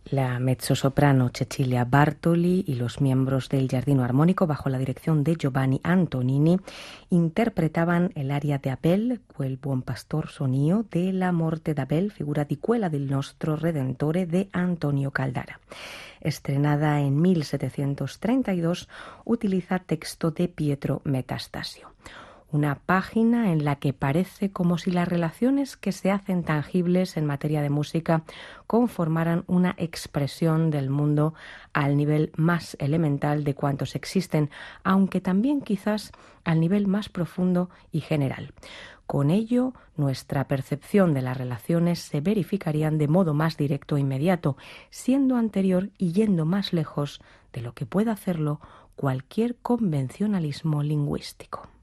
La mezzosoprano Cecilia Bartoli y los miembros del Giardino Armonico, bajo la dirección de Giovanni Antonini, interpretaban el aria de Abel, quel buon pastor sonio, de La morte d'Abel, figura di quella del nostro Redentore, de Antonio Caldara. Estrenada en 1732, utiliza texto de Pietro Metastasio. Una página en la que parece como si las relaciones que se hacen tangibles en materia de música conformaran una expresión del mundo al nivel más elemental de cuantos existen, aunque también quizás al nivel más profundo y general. Con ello, nuestra percepción de las relaciones se verificarían de modo más directo e inmediato, siendo anterior y yendo más lejos de lo que pueda hacerlo cualquier convencionalismo lingüístico.